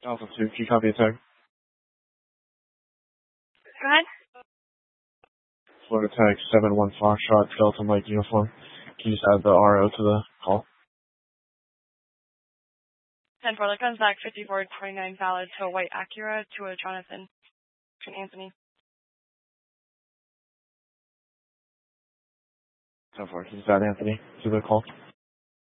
Alpha 2, can you copy a tag? Go ahead. Florida tag 71 Foxtrot Delta Mike Uniform. Can you just add the RO to the call? 10-4, that comes back 5429 valid to a white Acura to a Jonathan and Anthony. 10-4, can you just add Anthony to the call?